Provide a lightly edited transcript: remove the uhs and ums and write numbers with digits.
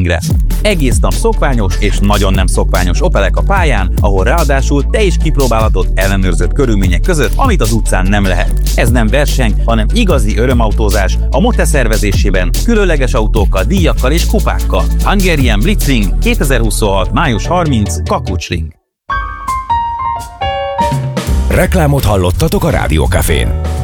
Hungaroringre. Egész nap szokványos és nagyon nem szokványos Opelek a pályán, ahol ráadásul te is kipróbálhatod ellenőrzött körülmények között, amit az utcán nem lehet. Ez nem verseny, hanem igazi örömautózás a Mote szervezésében, különleges autókkal, díjakkal és kupákkal. Hungarian Blitzing 2026. május 30. Kakucsring. Reklámot hallottatok a Rádiókafén.